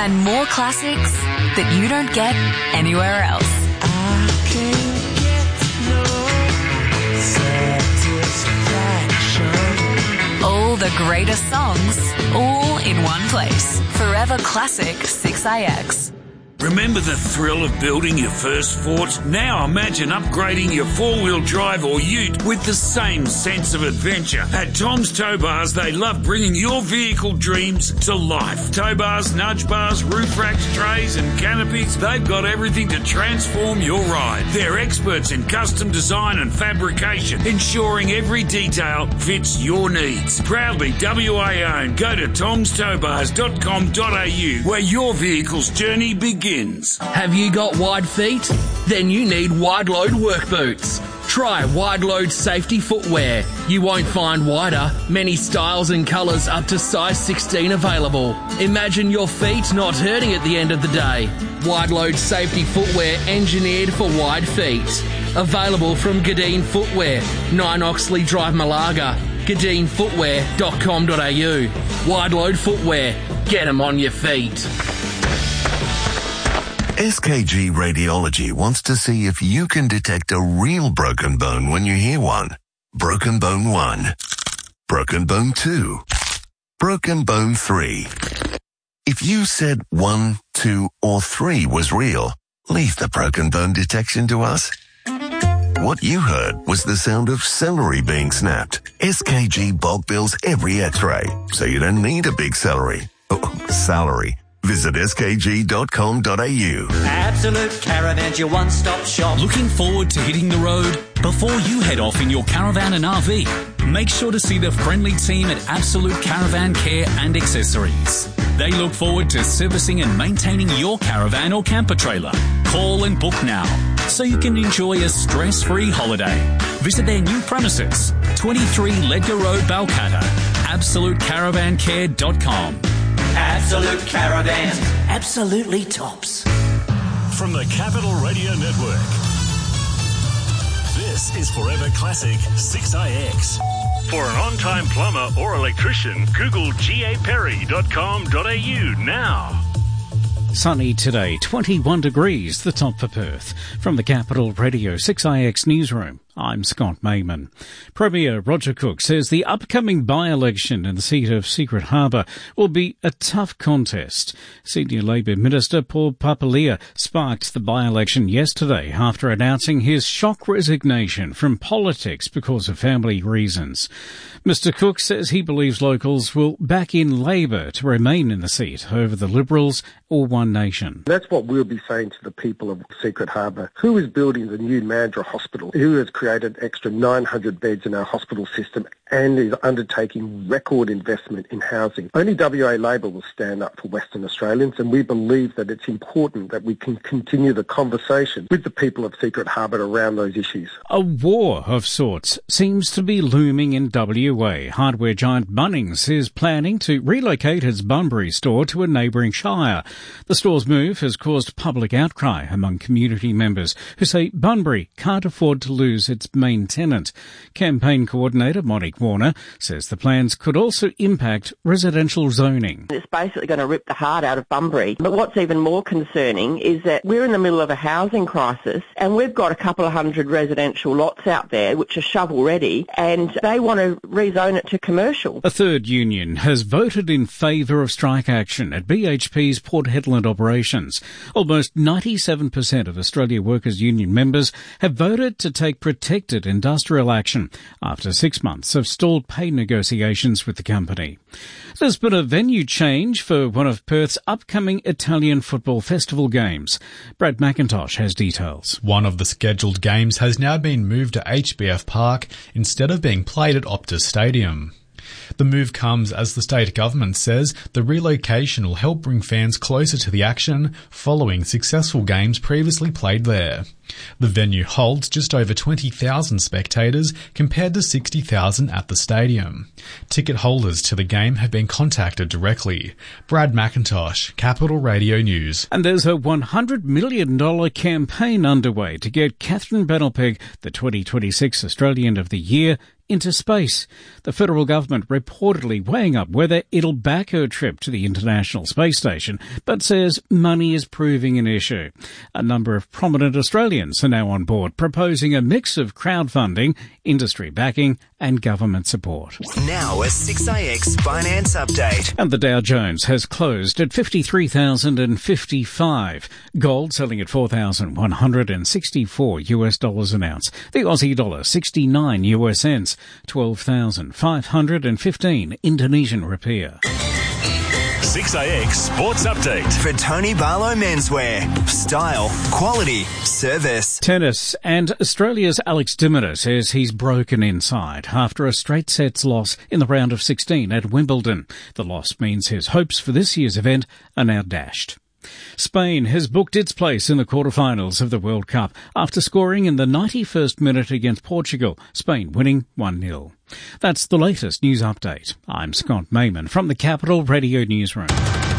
and more classics that you don't get anywhere else. I can't get no satisfaction. All the greatest songs, all in one place. Forever Classic 6IX. Remember the thrill of building your first fort? Now imagine upgrading your four-wheel drive or ute with the same sense of adventure. At Tom's Tow Bars, they love bringing your vehicle dreams to life. Tow bars, nudge bars, roof racks, trays and canopies, they've got everything to transform your ride. They're experts in custom design and fabrication, ensuring every detail fits your needs. Proudly WA owned. Go to tomstowbars.com.au where your vehicle's journey begins. Have you got wide feet? Then you need wide load work boots. Try wide load safety footwear. You won't find wider, many styles and colours up to size 16 available. Imagine your feet not hurting at the end of the day. Wide load safety footwear engineered for wide feet. Available from Gadeen Footwear, 9 Oxley Drive, Malaga. GadeenFootwear.com.au. Wide load footwear. Get them on your feet. SKG Radiology wants to see if you can detect a real broken bone when you hear one. Broken bone 1. Broken bone 2. Broken bone 3. If you said 1, 2, or 3 was real, leave the broken bone detection to us. What you heard was the sound of celery being snapped. SKG bulk bills every x-ray, so you don't need a big salary. Salary. Visit skg.com.au. Absolute Caravan's your one-stop shop. Looking forward to hitting the road? Before you head off in your caravan and RV, make sure to see the friendly team at Absolute Caravan Care and Accessories. They look forward to servicing and maintaining your caravan or camper trailer. Call and book now so you can enjoy a stress-free holiday. Visit their new premises, 23 Ledger Road, Balcatta. AbsoluteCaravanCare.com. Absolute Caravan. Absolutely tops. From the Capital Radio Network, this is Forever Classic 6IX. For an on-time plumber or electrician, Google gaperry.com.au now. Sunny today, 21 degrees, the top for Perth. From the Capital Radio 6IX newsroom, I'm Scott Mayman. Premier Roger Cook says the upcoming by-election in the seat of Secret Harbour will be a tough contest. Senior Labor Minister Paul Papalia sparked the by-election yesterday after announcing his shock resignation from politics because of family reasons. Mr Cook says he believes locals will back in Labor to remain in the seat over the Liberals or One Nation. That's what we'll be saying to the people of Secret Harbour. Who is building the new Mandurah Hospital? Who has created extra 900 beds in our hospital system and is undertaking record investment in housing? Only WA Labor will stand up for Western Australians, and we believe that it's important that we can continue the conversation with the people of Secret Harbour around those issues. A war of sorts seems to be looming in WA. Hardware giant Bunnings is planning to relocate its Bunbury store to a neighbouring shire. The store's move has caused public outcry among community members who say Bunbury can't afford to lose its main tenant. Campaign coordinator Monique Warner says the plans could also impact residential zoning. It's basically going to rip the heart out of Bunbury. But what's even more concerning is that we're in the middle of a housing crisis and we've got a couple of hundred residential lots out there which are shovel ready, and they want to rezone it to commercial. A third union has voted in favour of strike action at BHP's Port Hedland operations. Almost 97% of Australia Workers' Union members have voted to take protected industrial action after 6 months of stalled pay negotiations with the company. There's been a venue change for one of Perth's upcoming Italian Football Festival games. Brad McIntosh has details. One of the scheduled games has now been moved to HBF Park instead of being played at Optus Stadium. The move comes as the state government says the relocation will help bring fans closer to the action following successful games previously played there. The venue holds just over 20,000 spectators compared to 60,000 at the stadium. Ticket holders to the game have been contacted directly. Brad McIntosh, Capital Radio News. And there's a $100 million campaign underway to get Catherine Benelpeg the 2026 Australian of the Year into space. The federal government reportedly weighing up whether it'll back her trip to the International Space Station, but says money is proving an issue. A number of prominent Australians are now on board, proposing a mix of crowdfunding, industry backing and government support. Now a 6AX finance update. And the Dow Jones has closed at 53,055. Gold selling at $4,164 an ounce. The Aussie dollar 69 US cents, 12,515 Indonesian rupiah. 6AX Sports Update. For Tony Barlow Menswear. Style, quality, service. Tennis, and Australia's Alex de Minaur says he's broken inside after a straight sets loss in the round of 16 at Wimbledon. The loss means his hopes for this year's event are now dashed. Spain has booked its place in the quarterfinals of the World Cup after scoring in the 91st minute against Portugal, Spain winning 1-0. That's the latest news update. I'm Scott Mayman from the Capital Radio Newsroom.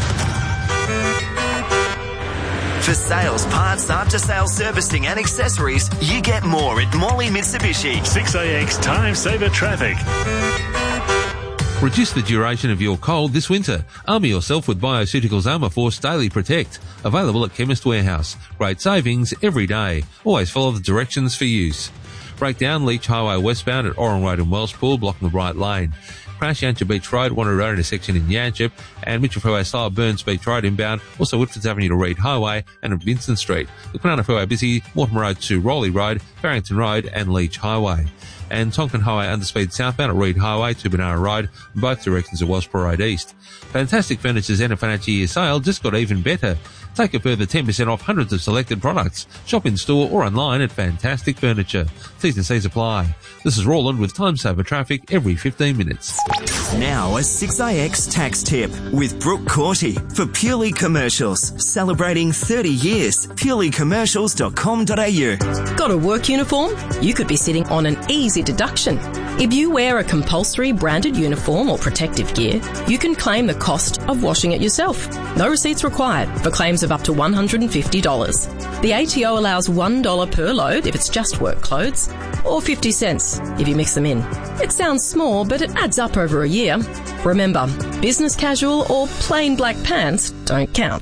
For sales, parts, after-sales servicing and accessories, you get more at Morley Mitsubishi. 6AX Time Saver Traffic. Reduce the duration of your cold this winter. Armour yourself with Bioceuticals Armour Force Daily Protect. Available at Chemist Warehouse. Great savings every day. Always follow the directions for use. Breakdown Leach Highway westbound at Oran Road and Wellspool, blocking the right lane. Crash Yanchep Beach Road, Wanneroo Road intersection in Yanchep, and Mitchell Freeway style Burns Beach Road inbound, also Whitfords Avenue to Reed Highway and at Vincent Street. The Kwinana Freeway busy, Mortimer Road to Rowley Road, Barrington Road and Leach Highway. And Tonkin Highway underspeed southbound at Reed Highway to Banana Road, both directions of Wellsborough Road East. Fantastic Furniture's end of financial year sale just got even better. Take a further 10% off hundreds of selected products. Shop in store or online at Fantastic Furniture. T's and C's apply. This is Roland with Time Saver Traffic every 15 minutes. Now a 6AX tax tip with Brooke Corty for Purely Commercials. Celebrating 30 years. purelycommercials.com.au. Got a work uniform? You could be sitting on an easy deduction. If you wear a compulsory branded uniform or protective gear, you can claim the cost of washing it yourself. No receipts required for claims of up to $150. The ATO allows $1 per load if it's just work clothes, or 50 cents if you mix them in. It sounds small, but it adds up over a year. Remember, business casual or plain black pants don't count.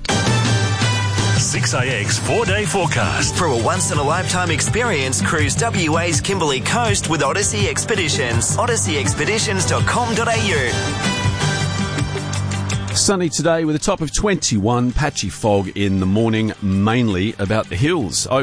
6AX 4-day forecast. For a once-in-a-lifetime experience, cruise WA's Kimberley Coast with Odyssey Expeditions. odysseyexpeditions.com.au. Sunny today with a top of 21, patchy fog in the morning, mainly about the hills.